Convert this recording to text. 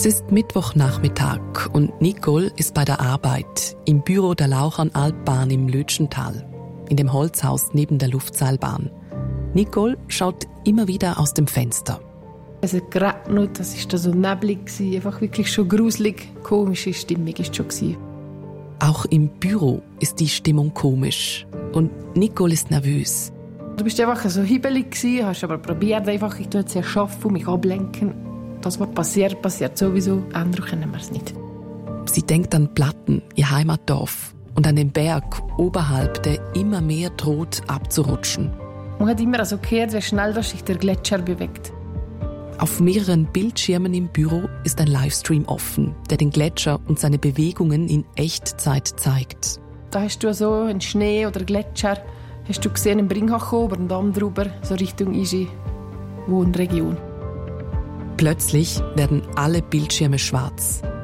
Es ist Mittwochnachmittag und Nicole ist bei der Arbeit im Büro der Lauchernalbbahn im Lötschental, in dem Holzhaus neben der Luftseilbahn. Nicole schaut immer wieder aus dem Fenster. Es hat geregnet, das war da so neblig, einfach wirklich schon gruselig, komische Stimmung war es schon. Auch im Büro ist die Stimmung komisch und Nicole ist nervös. Du bist einfach so hibbelig gewesen, hast aber probiert, einfach, ich tue jetzt hier arbeiten und mich ablenken. Das, was passiert, passiert sowieso, ändern können wir es nicht. Sie denkt an Platten, ihr Heimatdorf, und an den Berg oberhalb, der immer mehr droht abzurutschen. Man hat immer so gehört, wie schnell sich der Gletscher bewegt. Auf mehreren Bildschirmen im Büro ist ein Livestream offen, der den Gletscher und seine Bewegungen in Echtzeit zeigt. Da hast du so einen Schnee oder Gletscher, hast du gesehen im Bringhachober und dann drüber, so Richtung Igi, Wohnregion. Plötzlich werden alle Bildschirme schwarz.